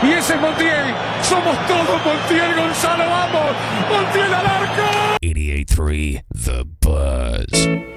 y ese es Montiel. Somos todos Montiel, Gonzalo, vamos. Montiel al arco. 88.3 The Buzz.